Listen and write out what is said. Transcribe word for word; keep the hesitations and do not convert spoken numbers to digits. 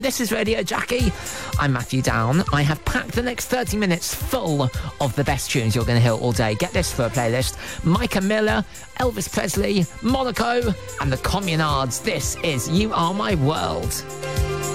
This is Radio Jackie. I'm Matthew Down. I have packed the next thirty minutes full of the best tunes you're going to hear all day. Get this for a playlist. Micah Miller, Elvis Presley, Monaco, and the Communards. This is You Are My World.